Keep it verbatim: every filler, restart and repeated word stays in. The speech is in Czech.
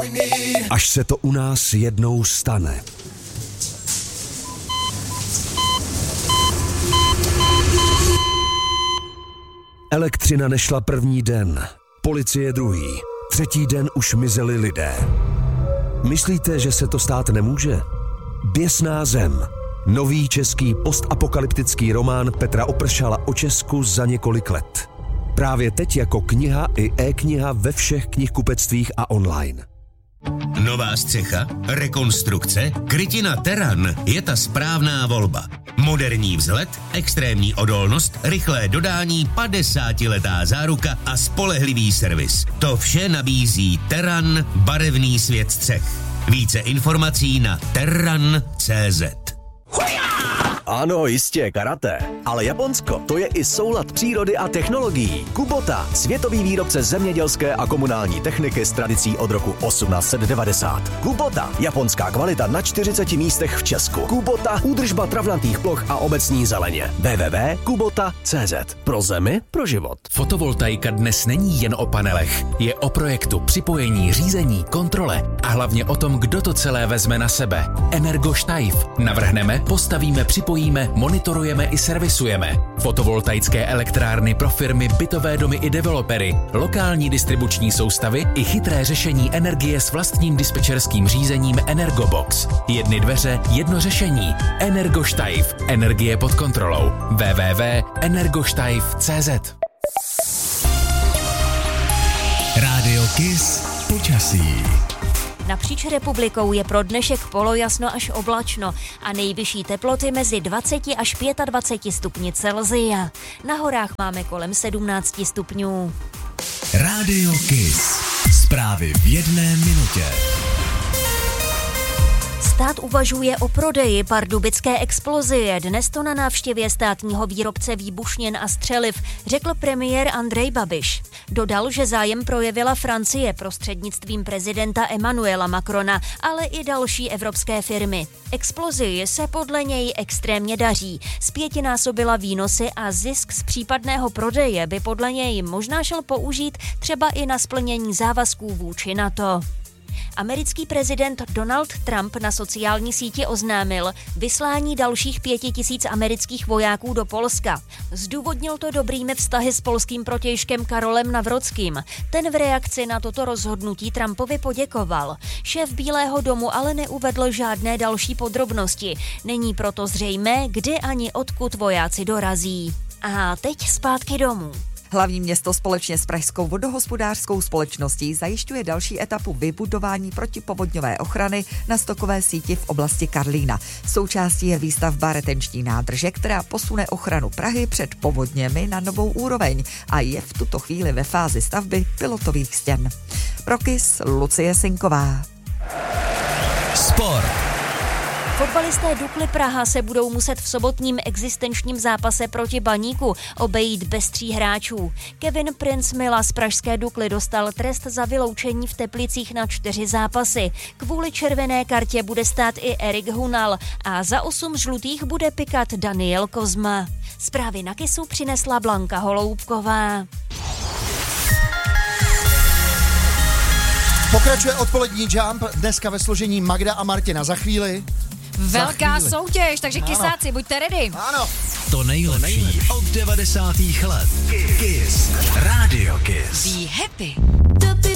Až se to u nás jednou stane. Elektřina nešla první den, policie druhý, třetí den už mizeli lidé. Myslíte, že se to stát nemůže? Běsná zem. Nový český postapokalyptický román Petra Opršala o Česku za několik let. Právě teď jako kniha i e-kniha ve všech knihkupectvích a online. Nová střecha, rekonstrukce, krytina Terran je ta správná volba. Moderní vzhled, extrémní odolnost, rychlé dodání, padesátiletá záruka a spolehlivý servis. To vše nabízí Terran, barevný svět střech. Více informací na terran tečka cé zet. Ano, jistě, karate. Ale Japonsko, to je i soulad přírody a technologií. Kubota, světový výrobce zemědělské a komunální techniky s tradicí od roku osmnáct set devadesát. Kubota, japonská kvalita na čtyřiceti místech v Česku. Kubota, údržba travnatých ploch a obecní zeleně. w w w tečka kubota tečka cé zet. Pro zemi, pro život. Fotovoltaika dnes není jen o panelech. Je o projektu, připojení, řízení, kontrole a hlavně o tom, kdo to celé vezme na sebe. Energoštajf. Navrhneme, postavíme, připojíme, monitorujeme i servisujeme. Fotovoltaické elektrárny pro firmy, bytové domy i developery, lokální distribuční soustavy i chytré řešení energie s vlastním dispečerským řízením Energobox. Jedny dveře, jedno řešení. Energoštajf. Energie pod kontrolou. w w w tečka energoštajf tečka cé zet. Rádio Kiss počasí. Napříč republikou je pro dnešek polojasno až oblačno a nejvyšší teploty mezi dvaceti až dvaceti pěti stupni Celsia. Na horách máme kolem sedmnácti stupňů. Rádio Kiss. Zprávy v jedné minutě. Stát uvažuje o prodeji pardubické explozie. Dnes to na návštěvě státního výrobce výbušnin a střeliv řekl premiér Andrej Babiš. Dodal, že zájem projevila Francie prostřednictvím prezidenta Emmanuela Macrona, ale i další evropské firmy. Explozii se podle něj extrémně daří. Zpětinásobila výnosy a zisk z případného prodeje by podle něj možná šel použít třeba i na splnění závazků vůči NATO. Americký prezident Donald Trump na sociální síti oznámil vyslání dalších pěti tisíc amerických vojáků do Polska. Zdůvodnil to dobrými vztahy s polským protějškem Karolem Nawrockým. Ten v reakci na toto rozhodnutí Trumpovi poděkoval. Šéf Bílého domu ale neuvedl žádné další podrobnosti. Není proto zřejmé, kdy ani odkud vojáci dorazí. A teď zpátky domů. Hlavní město společně s Pražskou vodohospodářskou společností zajišťuje další etapu vybudování protipovodňové ochrany na stokové síti v oblasti Karlína. Součástí je výstavba retenční nádrže, která posune ochranu Prahy před povodněmi na novou úroveň a je v tuto chvíli ve fázi stavby pilotových stěn. Pro Kiss Lucie Sinková. Sport. Fotbalisté Dukly Praha se budou muset v sobotním existenčním zápase proti Baníku obejít bez tří hráčů. Kevin Prince Mila z pražské Dukly dostal trest za vyloučení v Teplicích na čtyři zápasy. Kvůli červené kartě bude stát i Erik Hunal a za osm žlutých bude pikat Daniel Kozma. Zprávy na Kissu přinesla Blanka Holoubková. Pokračuje odpolední Jump, dneska ve složení Magda a Martina za chvíli. Velká soutěž, takže kysáci, buďte ready. Ano. To nejlepší od devadesátých let. Kiss. Rádio Kiss. Be happy.